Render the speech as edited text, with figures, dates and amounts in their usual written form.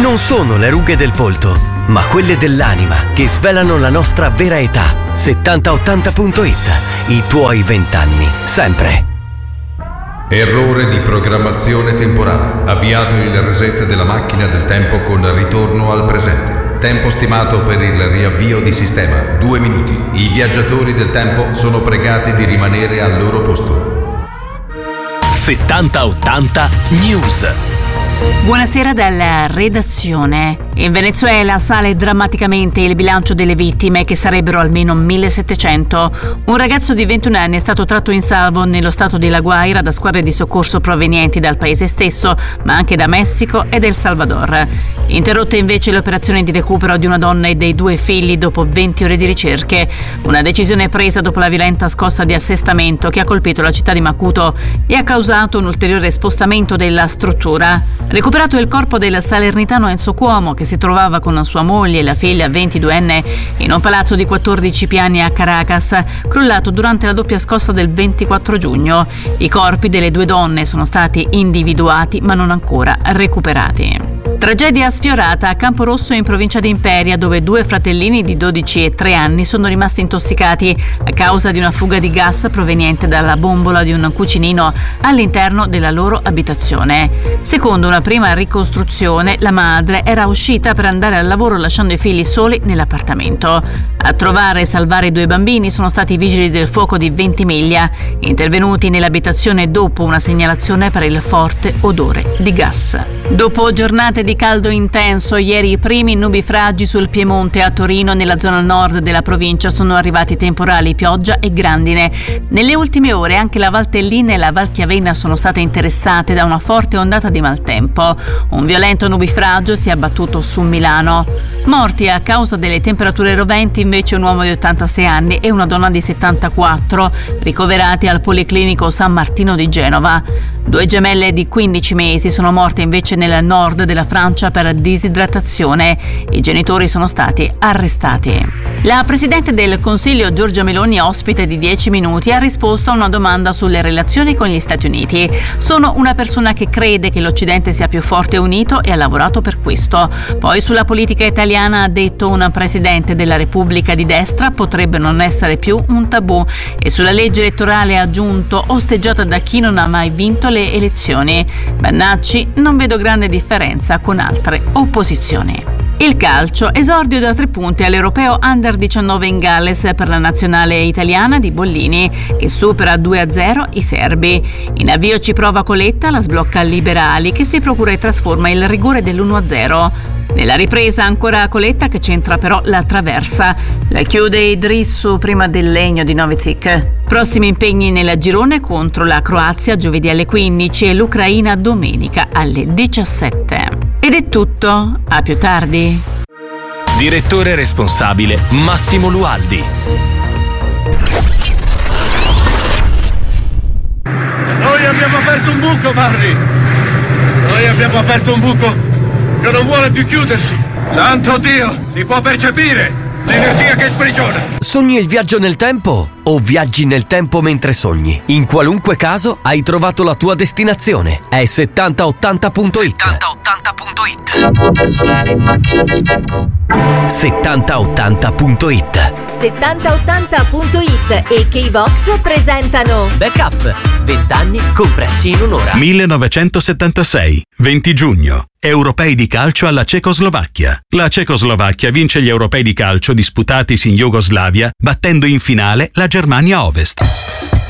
Non sono le rughe del volto, ma quelle dell'anima che svelano la nostra vera età. 7080.it, i tuoi 20 anni, sempre. Errore di programmazione temporale. Avviato il reset della macchina del tempo con ritorno al presente. Tempo stimato per il riavvio di sistema, 2 minuti. I viaggiatori del tempo sono pregati di rimanere al loro posto. 7080 News. Buonasera dalla redazione. In Venezuela sale drammaticamente il bilancio delle vittime, che sarebbero almeno 1700. Un ragazzo di 21 anni è stato tratto in salvo nello stato di La Guaira da squadre di soccorso provenienti dal paese stesso, ma anche da Messico ed El Salvador. Interrotte invece le operazioni di recupero di una donna e dei 2 figli dopo 20 ore di ricerche. Una decisione presa dopo la violenta scossa di assestamento che ha colpito la città di Macuto e ha causato un ulteriore spostamento della struttura. Recuperato il corpo del salernitano Enzo Cuomo, che si trovava con sua moglie e la figlia 22enne in un palazzo di 14 piani a Caracas, crollato durante la doppia scossa del 24 giugno. I corpi delle 2 donne sono stati individuati ma non ancora recuperati. Tragedia sfiorata a Camporosso in provincia di Imperia, dove 2 fratellini di 12 e 3 anni sono rimasti intossicati a causa di una fuga di gas proveniente dalla bombola di un cucinino all'interno della loro abitazione. Secondo una prima ricostruzione, la madre era uscita per andare al lavoro lasciando i figli soli nell'appartamento. A trovare e salvare i 2 bambini sono stati i vigili del fuoco di Ventimiglia, intervenuti nell'abitazione dopo una segnalazione per il forte odore di gas. Dopo giornate di caldo intenso, ieri i primi nubifragi sul Piemonte. A Torino, nella zona nord della provincia, sono arrivati temporali, pioggia e grandine. Nelle ultime ore anche la Valtellina e la Valchiavenna sono state interessate da una forte ondata di maltempo. Un violento nubifragio si è abbattuto su Milano. Morti a causa delle temperature roventi invece un uomo di 86 anni e una donna di 74, ricoverati al Policlinico San Martino di Genova. 2 gemelle di 15 mesi sono morte invece nel nord della Francia per disidratazione. I genitori sono stati arrestati. La Presidente del Consiglio Giorgia Meloni, ospite di 10 minuti, ha risposto a una domanda sulle relazioni con gli Stati Uniti. Sono una persona che crede che l'Occidente sia più forte e unito e ha lavorato per questo. Poi sulla politica italiana ha detto: un Presidente della Repubblica di destra potrebbe non essere più un tabù. E sulla legge elettorale ha aggiunto: osteggiata da chi non ha mai vinto le elezioni. Bannacci: non vedo grande differenza con altre opposizioni. Il calcio, esordio da 3 punti all'Europeo Under 19 in Galles per la nazionale italiana di Bollini, che supera 2-0 i serbi. In avvio ci prova Coletta, la sblocca Liberali, che si procura e trasforma il rigore dell'1-0. Nella ripresa ancora Coletta, che centra però la traversa. La chiude Idrissu prima del legno di Novicic. Prossimi impegni nel girone contro la Croazia giovedì alle 15 e l'Ucraina domenica alle 17. Ed è tutto, a più tardi. Direttore responsabile Massimo Lualdi. Noi abbiamo aperto un buco, Barry. Noi abbiamo aperto un buco che non vuole più chiudersi. Santo Dio, si può percepire l'energia che sprigiona. Sogni il viaggio nel tempo o viaggi nel tempo mentre sogni? In qualunque caso hai trovato la tua destinazione. È 7080.it. 7080.it. 7080.it e K-Box presentano Backup, 20 anni compressi in un'ora. 1976, 20 giugno. Europei di calcio alla Cecoslovacchia. La Cecoslovacchia vince gli europei di calcio disputatisi in Jugoslavia, battendo in finale la Germania Ovest.